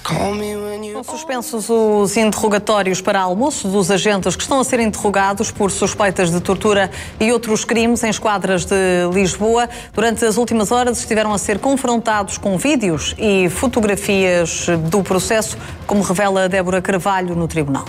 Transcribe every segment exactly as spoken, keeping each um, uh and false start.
São suspensos os interrogatórios para almoço dos agentes que estão a ser interrogados por suspeitas de tortura e outros crimes em esquadras de Lisboa. Durante as últimas horas estiveram a ser confrontados com vídeos e fotografias do processo, como revela Débora Carvalho no tribunal.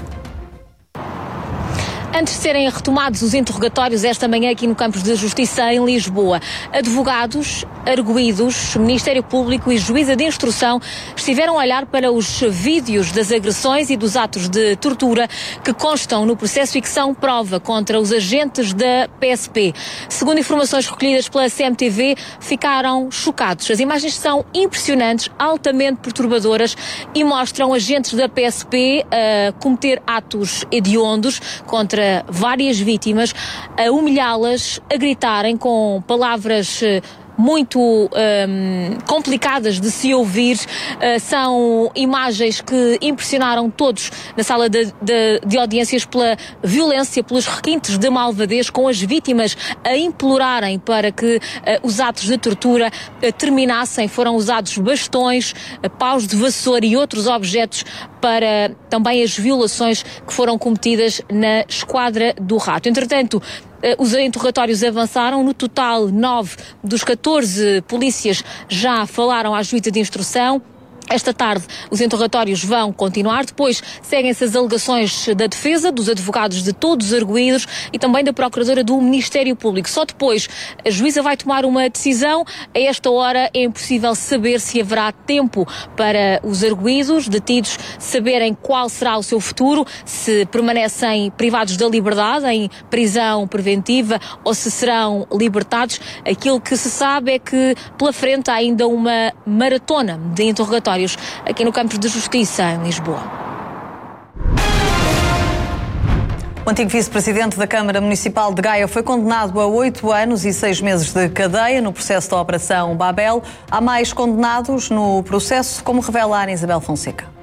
Antes de serem retomados os interrogatórios esta manhã aqui no Campos de Justiça em Lisboa, advogados, arguidos, Ministério Público e Juíza de Instrução estiveram a olhar para os vídeos das agressões e dos atos de tortura que constam no processo e que são prova contra os agentes da P S P. Segundo informações recolhidas pela C M T V, ficaram chocados. As imagens são impressionantes, altamente perturbadoras e mostram agentes da P S P a cometer atos hediondos contra várias vítimas, a humilhá-las, a gritarem com palavras muito um, complicadas de se ouvir. Uh, são imagens que impressionaram todos na sala de, de, de audiências pela violência, pelos requintes de malvadez, com as vítimas a implorarem para que uh, os atos de tortura uh, terminassem. Foram usados bastões, uh, paus de vassoura e outros objetos para também as violações que foram cometidas na Esquadra do Rato. Entretanto, os interrogatórios avançaram. No total, nove dos catorze polícias já falaram à Juíza de Instrução. Esta tarde os interrogatórios vão continuar, depois seguem-se as alegações da defesa, dos advogados de todos os arguidos e também da Procuradora do Ministério Público. Só depois a juíza vai tomar uma decisão. A esta hora é impossível saber se haverá tempo para os arguidos detidos saberem qual será o seu futuro, se permanecem privados da liberdade, em prisão preventiva, ou se serão libertados. Aquilo que se sabe é que pela frente há ainda uma maratona de interrogatórios aqui no Campos de Justiça, em Lisboa. O antigo vice-presidente da Câmara Municipal de Gaia foi condenado a oito anos e seis meses de cadeia no processo da Operação Babel. Há mais condenados no processo, como revela a Ana Isabel Fonseca.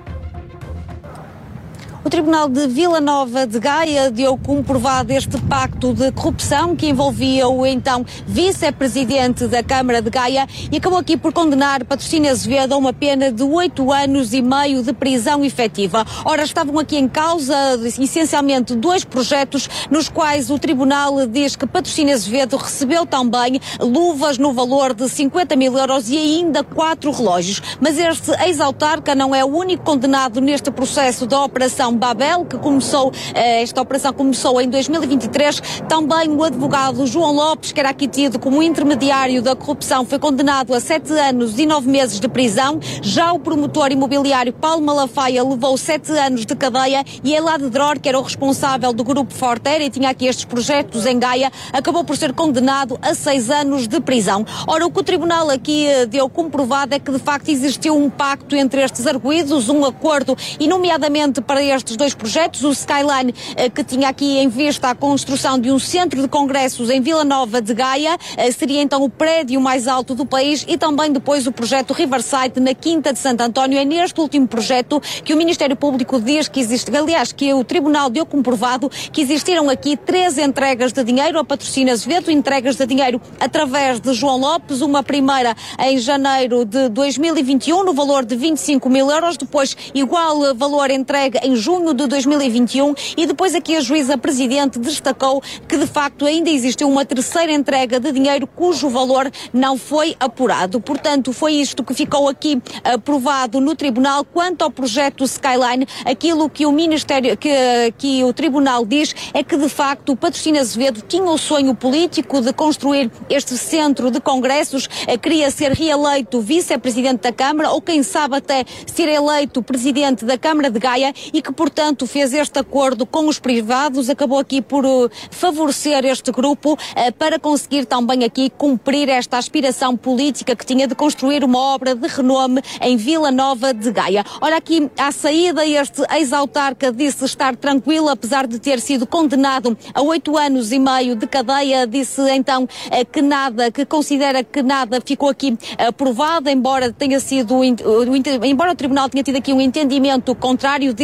O Tribunal de Vila Nova de Gaia deu como provado este pacto de corrupção que envolvia o então vice-presidente da Câmara de Gaia e acabou aqui por condenar Patrocínio Azevedo a uma pena de oito anos e meio de prisão efetiva. Ora, estavam aqui em causa essencialmente dois projetos nos quais o Tribunal diz que Patrocínio Azevedo recebeu também luvas no valor de cinquenta mil euros e ainda quatro relógios. Mas este ex-autarca não é o único condenado neste processo da Operação Babel, que começou, esta operação começou em dois mil e vinte e três. Também o advogado João Lopes, que era aqui tido como intermediário da corrupção, foi condenado a sete anos e nove meses de prisão. Já o promotor imobiliário Paulo Malafaia levou sete anos de cadeia e Elad Dror, que era o responsável do Grupo Fortera e tinha aqui estes projetos em Gaia, acabou por ser condenado a seis anos de prisão. Ora, o que o tribunal aqui deu como provado é que de facto existiu um pacto entre estes arguidos, um acordo, e nomeadamente para estes estes dois projetos, o Skyline, que tinha aqui em vista a construção de um centro de congressos em Vila Nova de Gaia, seria então o prédio mais alto do país, e também depois o projeto Riverside na Quinta de Santo António. É neste último projeto que o Ministério Público diz que existe, aliás, que o Tribunal deu como provado que existiram aqui três entregas de dinheiro a Patrocínio Azevedo, entregas de dinheiro através de João Lopes, uma primeira em janeiro de dois mil e vinte e um no valor de vinte e cinco mil euros, depois igual valor entregue em junho de dois mil e vinte e um, e depois aqui a juíza presidente destacou que de facto ainda existiu uma terceira entrega de dinheiro cujo valor não foi apurado. Portanto, foi isto que ficou aqui aprovado no tribunal. Quanto ao projeto Skyline, aquilo que o Ministério, que, que o tribunal diz é que de facto o Patrocínio Azevedo tinha o sonho político de construir este centro de congressos, queria ser reeleito vice-presidente da Câmara ou quem sabe até ser eleito presidente da Câmara de Gaia, e que portanto fez este acordo com os privados, acabou aqui por uh, favorecer este grupo uh, para conseguir também aqui cumprir esta aspiração política que tinha de construir uma obra de renome em Vila Nova de Gaia. Ora, aqui à saída este ex-autarca disse estar tranquilo, apesar de ter sido condenado a oito anos e meio de cadeia, disse então uh, que nada, que considera que nada ficou aqui aprovado, embora tenha sido, uh, embora o tribunal tenha tido aqui um entendimento contrário, diz que está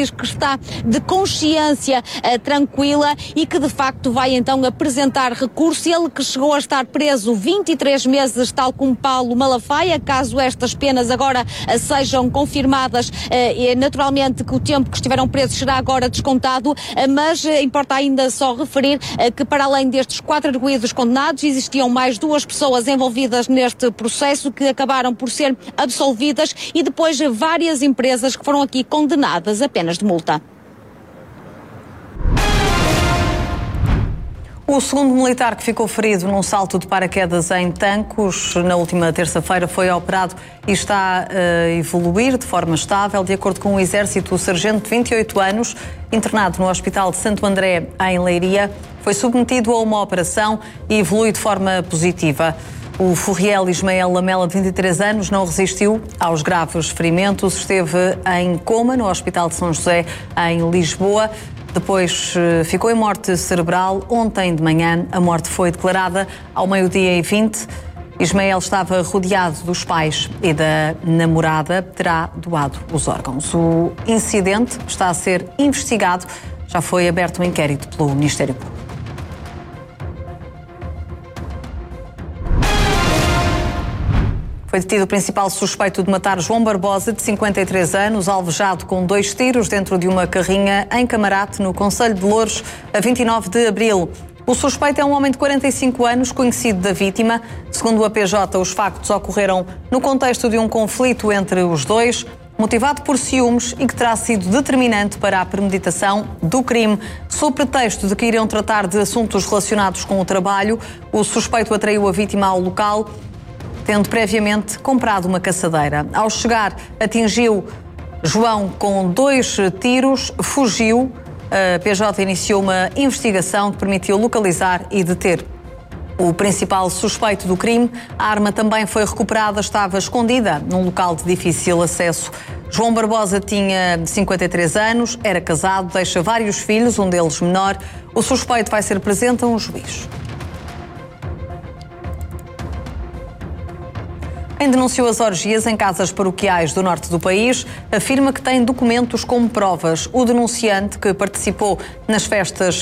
está de consciência uh, tranquila e que de facto vai então apresentar recurso. Ele que chegou a estar preso vinte e três meses, tal como Paulo Malafaia, caso estas penas agora uh, sejam confirmadas, uh, e naturalmente que o tempo que estiveram presos será agora descontado, uh, mas uh, importa ainda só referir uh, que para além destes quatro arguidos condenados, existiam mais duas pessoas envolvidas neste processo que acabaram por ser absolvidas e depois várias empresas que foram aqui condenadas a penas de multa. O segundo militar que ficou ferido num salto de paraquedas em Tancos na última terça-feira foi operado e está a evoluir de forma estável. De acordo com o Exército, o sargento de vinte e oito anos, internado no Hospital de Santo André, em Leiria, foi submetido a uma operação e evolui de forma positiva. O Furriel Ismael Lamela, de vinte e três anos, não resistiu aos graves ferimentos. Esteve em coma no Hospital de São José, em Lisboa. Depois ficou em morte cerebral. Ontem de manhã, a morte foi declarada ao meio-dia e vinte. Ismael estava rodeado dos pais e da namorada. Terá doado os órgãos. O incidente está a ser investigado. Já foi aberto um inquérito pelo Ministério Público. Foi detido o principal suspeito de matar João Barbosa, de cinquenta e três anos, alvejado com dois tiros dentro de uma carrinha em Camarate, no concelho de Louros, a vinte e nove de abril. O suspeito é um homem de quarenta e cinco anos, conhecido da vítima. Segundo o A P J, os factos ocorreram no contexto de um conflito entre os dois, motivado por ciúmes e que terá sido determinante para a premeditação do crime. Sob pretexto de que iriam tratar de assuntos relacionados com o trabalho, o suspeito atraiu a vítima ao local, tendo previamente comprado uma caçadeira. Ao chegar, atingiu João com dois tiros, fugiu. A P J iniciou uma investigação que permitiu localizar e deter o principal suspeito do crime. A arma também foi recuperada, estava escondida num local de difícil acesso. João Barbosa tinha cinquenta e três anos, era casado, deixa vários filhos, um deles menor. O suspeito vai ser presente a um juiz. Quem denunciou as orgias em casas paroquiais do norte do país afirma que tem documentos como provas. O denunciante, que participou nas festas